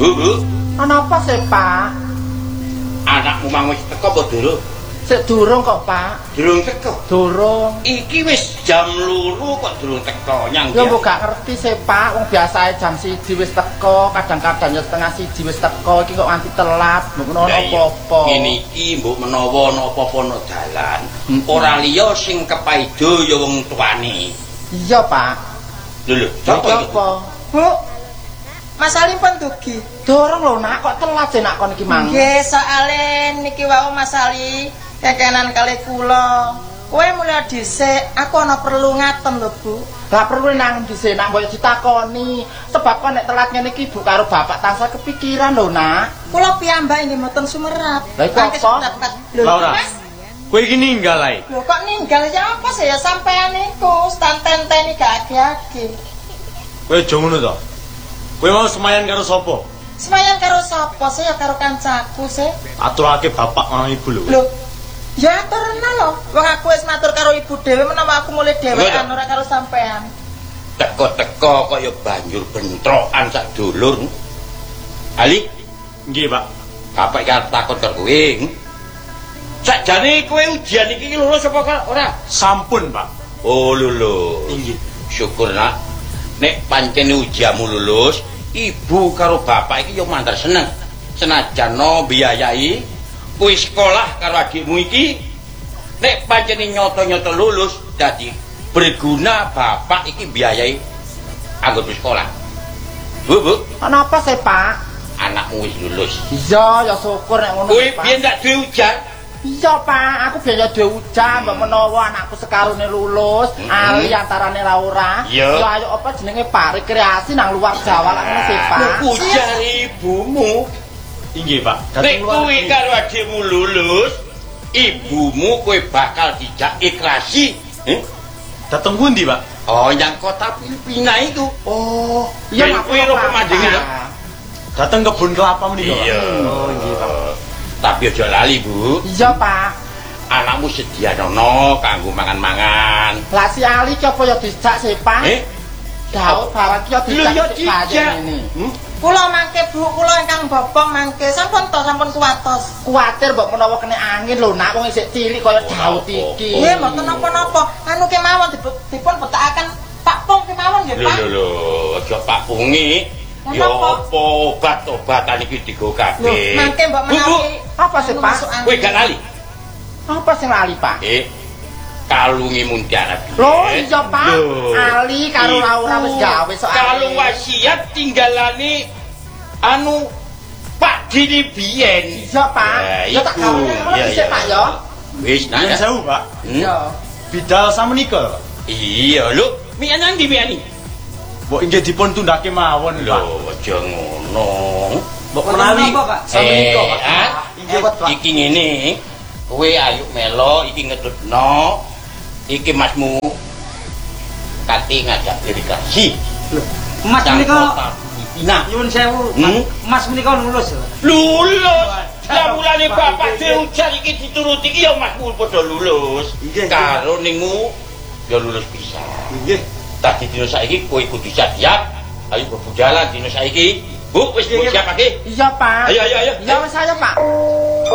Bu. Ana apa sih, Pak? Anakmu mang wis teko apa durung? Sik durung kok, Pak. Durung teko. Durung. Iki wis jam 2 kok durung teko nyang. Ya mbok gak ngerti sih, Pak. Wong biasae jam 1 wis teko, kadang-kadang ya setengah 1 wis teko. Iki kok nganti telat, mbok menawa apa-apa. Ngene iki mbok menawa ana apa-apa ana dalan. Ora liya sing kepaido ya wong tuane. Iya, Pak. Lho, apa? Bu, Mas Ali pun dugi. Dorong lho, Nak, kok telat sih nak kon iki mang. Nggih, soalé niki wau Mas Ali kekenan kali kula. Kowe mulai dhisik, aku ana perlu ngaten lho, Bu. Gak perlu nang dhisik, nak mbok ditakoni. Sebab kok nek telat ngene iki Ibu karo Bapak tansah kepikiran lho, Nak. Kula piyambak inggih mboten sumerap. Lah iku apa? Lho, Laura. Mas. Kowe iki ninggal ae. Lho kok ninggal ya apa sih ya sampean niku stanten-teni gak age-age. Kowe aja ngono to. Kowe mau semayan karo sapa? Semayan karo sapa sih ya karo kancaku sih. Aturake bapak marang ibu lho. Lho, ya aturna lho. Wong aku wis matur karo ibu dhewe menawa aku mulai dhewean ora karo sampean. Teko-teko kaya banjur bentrokan sak dulur. Ali, Nggih, Pak. bapak iki arep takon karo kowe. Sakjane kowe ujian iki lulus apa ora? Sampun, Pak. Oh, lulus. Nggih. Syukur nak. Nek pancen ujianmu lulus, ibu karo bapak iki yo mantar seneng. Senajan no biayai kowe sekolah karo adikmu iki. Nek pancen nyoto-nyoto lulus dadi berguna bapak iki biayai anggone sekolah. Bu. Ana apa sih, Pak? Anakmu wis lulus. Iya, ya syukur nek ngono. Kowe Pak. biyen tak duwe ujian. Iya, Pak, aku biyen ya dhewe ujan mbok menawa anakku sekarone lulus, ali antarane ra ora. Iya. Ya ayo apa jenenge Pak rekreasi nang luar Jawa lah ngono sih, Pak. Ujar ibumu. Inggih, Pak. Nek kowe karo adikmu lulus, ibumu kowe bakal dijak ikrasi. Dateng pundi, Pak? Oh, yang kota Filipina itu. Oh, Ben iya kowe ro pemandingan lho. Dateng kebun kelapa menika, Pak. Iya. Oh, nggih, Pak. Tapi aja lali, Bu. Iya, Pak. Anakmu sedianono kanggo mangan-mangan. Lah si Ali ki apa ya dijak sih, Pak? Daud barang ki ya dijak. Lho, ya dijak. Kula mangke Bu, kula ingkang bopong mangke sampun kuwatos. Kuwatir mbok menawa kena angin lho, Nak, wong isih cilik kaya Daud iki. Nggih, mboten napa-napa. Anu kemawon dipun betakaken Pak Pung kemawon nggih, Pak. Lho, aja Pak Pungi. Ya apa obat-obatan iki digo kabeh. Mangke mbok menawi apa sih, Pak? Kowe gak lali? Apa sing lali, Pak? Kalungi Mutiara Biyen. Loh, iya, Pak. Ali karo Laura wis gawe soal. Kalung wasiat tinggalane anu Pak Dini biyen. Iya, Pak. Ya tak gawe sik, Pak ya. Wis, Nyuwun sewu, Pak. Iya. Bidal samenika, Pak. Iya, lho. Mian nang ndi miani? Mbok inggih dipun tundhake mawon, Pak. Lho, aja ngono. Mbok menawi samenika, Pak. Iki ngene. Kowe ayo melo iki ngedutno. Iki masmu kate ngajak dedikasi. Lho, Mas menika Nah, nyuwun sewu. Mas menika lulus. Lulus. Lah mulane bapak dhewe ujar iki dituruti iki ya masmu padha lulus. Karo ningmu ya lulus pisan. Nggih. Tadi dino saiki kowe kudu siap. Ayo bebudalan dino saiki. Bu, wis siap iki? Iya, Pak. Ayo. Ya wis ayo, Pak.